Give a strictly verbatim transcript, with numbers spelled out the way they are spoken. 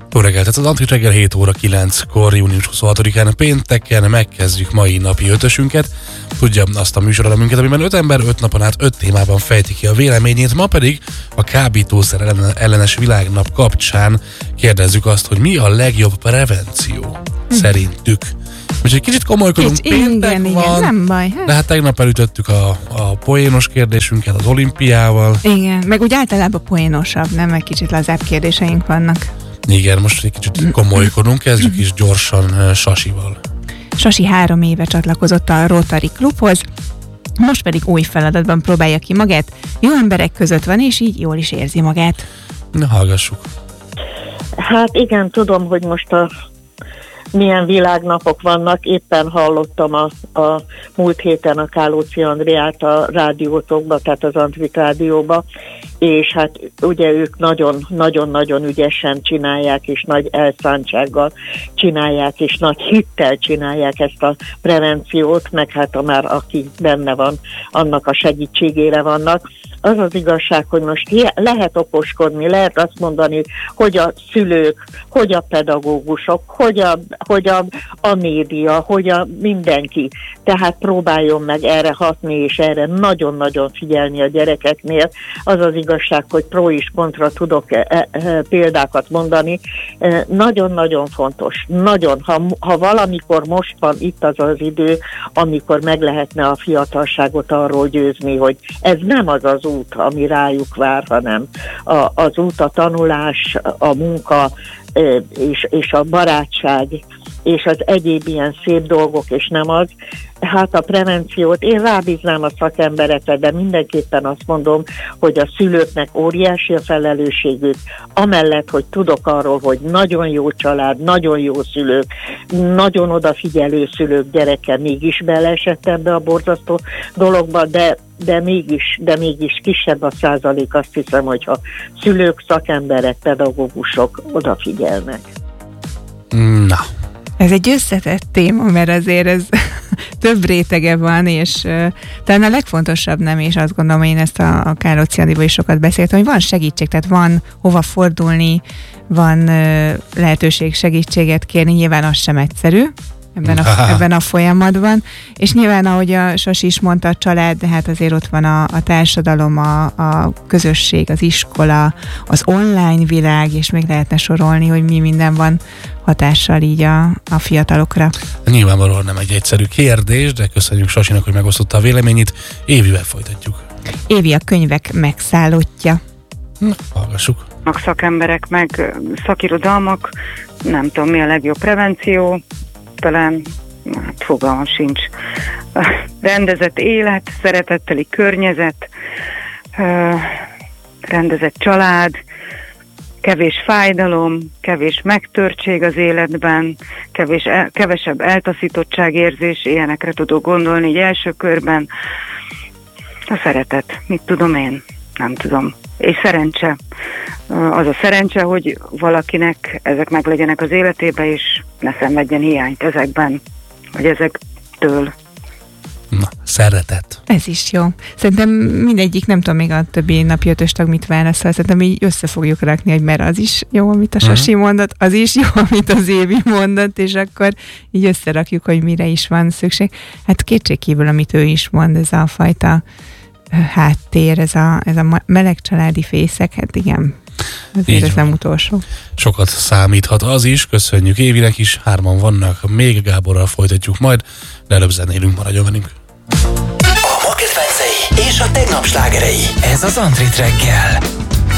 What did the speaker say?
Jó reggelt, ez az Antrit reggel hét óra kilenckor, június huszonhatodikán pénteken megkezdjük mai napi ötösünket. Tudja, azt a műsorelemunket, amiben öt ember öt napon át öt témában fejti ki a véleményét. Ma pedig a kábítószer ellenes világnap kapcsán kérdezzük azt, hogy mi a legjobb prevenció hm. szerintük. Úgyhogy kicsit komolykodunk, Kicsi, péntek igen, van, igen, nem baj. Hát. De hát tegnap elütöttük a, a poénos kérdésünket az olimpiával. Igen, meg úgy általában poénosabb, nem? Meg kicsit lazább kérdéseink vannak. Igen, most egy kicsit komolykodunk, kezdjük is gyorsan Sasival. Sasi három éve csatlakozott a Rotary Klubhoz, most pedig új feladatban próbálja ki magát. Jó emberek között van, és így jól is érzi magát. Na, hallgassuk. Hát igen, tudom, hogy most a milyen világnapok vannak. Éppen hallottam a, a múlt héten a Kálóci Andriát a rádiótokba, tehát az Antrit rádióba, és hát ugye ők nagyon-nagyon ügyesen csinálják, és nagy elszántsággal csinálják, és nagy hittel csinálják ezt a prevenciót, meg hát a már aki benne van, annak a segítségére vannak. Az az igazság, hogy most lehet okoskodni, lehet azt mondani, hogy a szülők, hogy a pedagógusok, hogy a, hogy a, a média, hogy a mindenki. Tehát próbáljon meg erre hatni, és erre nagyon-nagyon figyelni a gyerekeknél. Az az igazság, hogy pro és kontra tudok e, e, példákat mondani. E, nagyon-nagyon fontos. Nagyon. Ha, ha valamikor most van itt az az idő, amikor meg lehetne a fiatalságot arról győzni, hogy ez nem az az út, ami rájuk vár, hanem a, az út a tanulás, a munka és, és a barátság, és az egyéb ilyen szép dolgok, és nem az. Hát a prevenciót én rábíznám a szakemberekre, de mindenképpen azt mondom, hogy a szülőknek óriási a felelősségük, amellett, hogy tudok arról, hogy nagyon jó család, nagyon jó szülők, nagyon odafigyelő szülők gyereke mégis beleesett ebbe a borzasztó dologba, de de mégis, de mégis kisebb a százalék, azt hiszem, hogyha szülők, szakemberek, pedagógusok odafigyelnek. Na. Ez egy összetett téma, mert azért ez több rétege van, és uh, talán a legfontosabb nem, és azt gondolom, én ezt a, a Kálóci Andiból is sokat beszéltem, hogy van segítség, tehát van hova fordulni, van uh, lehetőség segítséget kérni, nyilván az sem egyszerű ebben a, ebben a folyamatban, és nyilván, ahogy a Sasi is mondta, a család, de hát azért ott van a, a társadalom, a, a közösség, az iskola, az online világ, és még lehetne sorolni, hogy mi minden van hatással így a, a fiatalokra. Nyilvánvalóan nem egy egyszerű kérdés, de köszönjük Sasinak, hogy megosztotta a véleményét. Évivel folytatjuk. Évi a könyvek megszállottja. Na, hallgassuk. A szakemberek, meg szakirodalmak, nem tudom, mi a legjobb prevenció, talán hát fogalmam sincs. Rendezett élet, szeretetteli környezet, rendezett család, kevés fájdalom, kevés megtörtség az életben, kevés el, kevesebb eltaszítottságérzés, ilyenekre tudok gondolni így első körben. A szeretet, mit tudom én? Nem tudom. És szerencse. Az a szerencse, hogy valakinek ezek meg legyenek az életében, és ne szenvedjen hiányt ezekben, vagy ezektől. Na, szeretet. Ez is jó. Szerintem mindegyik, nem tudom még a többi napi ötös tag mit válaszol, szerintem így össze fogjuk rakni, hogy mert az is jó, amit a Sasi uh-huh. mondott, az is jó, amit az Évi mondott, és akkor így összerakjuk, hogy mire is van szükség. Hát kétségkívül, amit ő is mond, ez a fajta háttér, ez a, ez a meleg családi fészek, hát igen, azért ez nem utolsó. Sokat számíthat az is, köszönjük Évinek is, hárman vannak, még Gáborral folytatjuk majd, de előbb zenélünk, maradjon velünk. A ma kedvencei és a tegnap slágerei, ez az Antrit reggel.